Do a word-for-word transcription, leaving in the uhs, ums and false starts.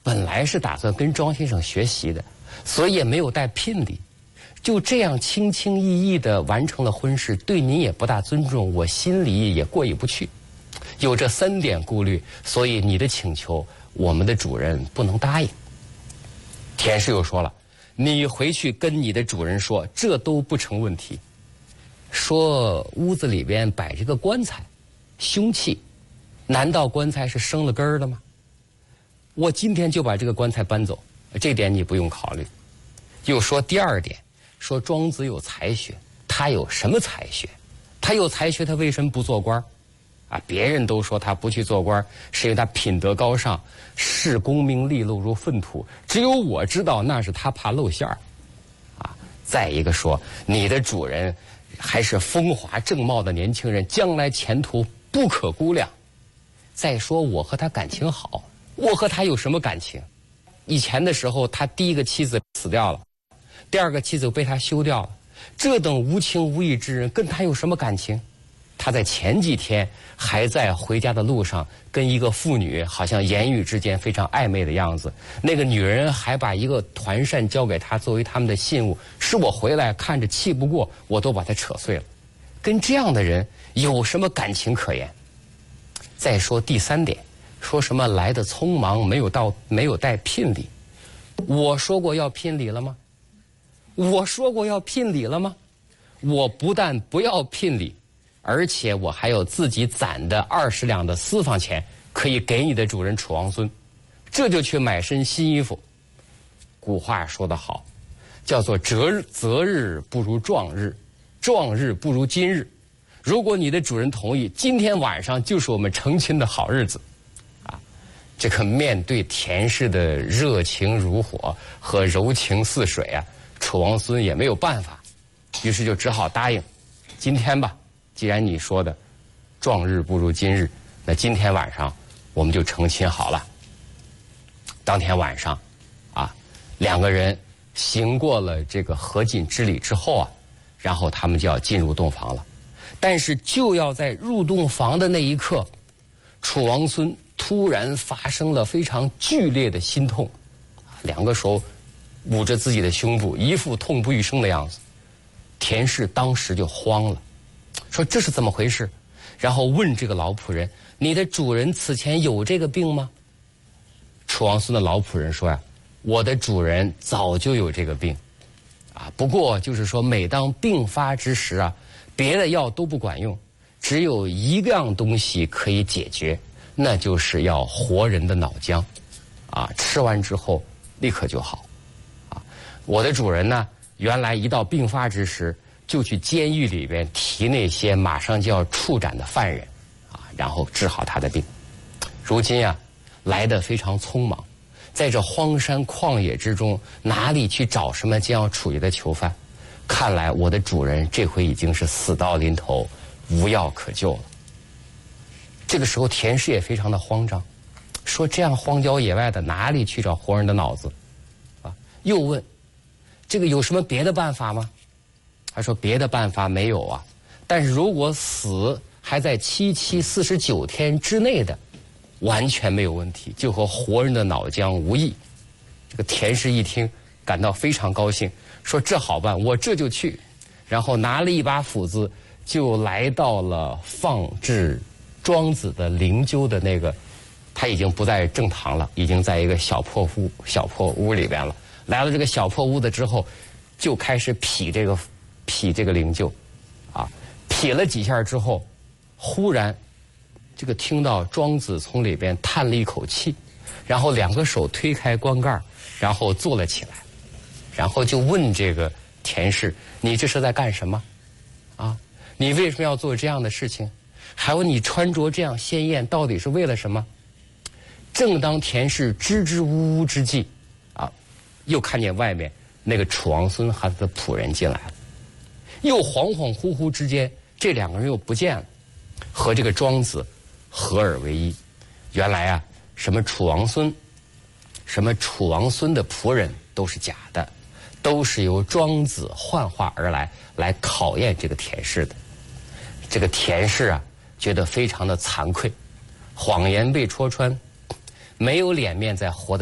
本来是打算跟庄先生学习的，所以也没有带聘礼，就这样轻轻易易地完成了婚事，对您也不大尊重，我心里也过意不去。有这三点顾虑，所以你的请求，我们的主人不能答应。田氏又说了，你回去跟你的主人说，这都不成问题。说屋子里边摆着个棺材，凶器，难道棺材是生了根儿的吗？我今天就把这个棺材搬走，这点你不用考虑。又说第二点，说庄子有才学，他有什么才学？他有才学，他为什么不做官？啊，别人都说他不去做官，是因为他品德高尚，视功名利禄如粪土。只有我知道，那是他怕露馅儿。啊，再一个说，你的主人还是风华正茂的年轻人，将来前途不可估量。再说我和他感情好，我和他有什么感情？以前的时候，他第一个妻子死掉了，第二个妻子被他休掉了，这等无情无义之人，跟他有什么感情？他在前几天还在回家的路上，跟一个妇女好像言语之间非常暧昧的样子。那个女人还把一个团扇交给他作为他们的信物，是我回来看着气不过，我都把它扯碎了。跟这样的人有什么感情可言？再说第三点，说什么来得匆忙，没有到没有带聘礼。我说过要聘礼了吗？我说过要聘礼了吗？我不但不要聘礼，而且我还有自己攒的二十两的私房钱可以给你的主人楚王孙，这就去买身新衣服。古话说得好，叫做择日择日不如撞日，撞日不如今日。如果你的主人同意，今天晚上就是我们成亲的好日子。啊，这个面对田氏的热情如火和柔情似水啊，楚王孙也没有办法，于是就只好答应，今天吧，既然你说的撞日不如今日，那今天晚上我们就成亲好了。当天晚上啊，两个人行过了这个合卺之礼之后啊，然后他们就要进入洞房了。但是就要在入洞房的那一刻，楚王孙突然发生了非常剧烈的心痛，两个手捂着自己的胸部，一副痛不欲生的样子。田氏当时就慌了，说这是怎么回事？然后问这个老仆人，你的主人此前有这个病吗？楚王孙的老仆人说呀，我的主人早就有这个病啊，不过就是说每当病发之时啊，别的药都不管用，只有一样东西可以解决，那就是要活人的脑浆啊，吃完之后立刻就好啊。我的主人呢，原来一到病发之时，就去监狱里边提那些马上就要处斩的犯人啊，然后治好他的病。如今啊，来得非常匆忙，在这荒山旷野之中，哪里去找什么将要处决的囚犯？看来我的主人这回已经是死到临头，无药可救了。这个时候田氏也非常的慌张，说这样荒郊野外的哪里去找活人的脑子啊？又问这个有什么别的办法吗？他说别的办法没有啊，但是如果死还在七七四十九天之内的，完全没有问题，就和活人的脑浆无异。这个田氏一听感到非常高兴，说这好办，我这就去。然后拿了一把斧子，就来到了放置庄子的灵柩的那个，他已经不在正堂了，已经在一个小破屋小破屋里边了。来了这个小破屋子之后，就开始劈这个劈这个灵柩，啊，劈了几下之后，忽然这个听到庄子从里边叹了一口气，然后两个手推开棺盖，然后坐了起来，然后就问这个田氏，你这是在干什么啊？你为什么要做这样的事情？还有你穿着这样鲜艳，到底是为了什么？正当田氏支支吾吾之际，啊，又看见外面那个楚王孙和他的仆人进来了，又恍恍惚惚之间，这两个人又不见了，和这个庄子合二为一。原来啊，什么楚王孙，什么楚王孙的仆人都是假的，都是由庄子幻化而来，来考验这个田氏的。这个田氏啊，觉得非常的惭愧，谎言被戳穿，没有脸面再活在